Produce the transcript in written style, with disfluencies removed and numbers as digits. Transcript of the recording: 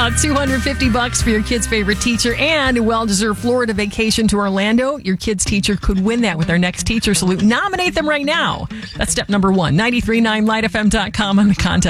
$250 for your kid's favorite teacher and a well-deserved Florida vacation to Orlando. Your kid's teacher could win that with our next Teacher Salute. Nominate them right now. That's step number one. 939lightfm.com on the contest.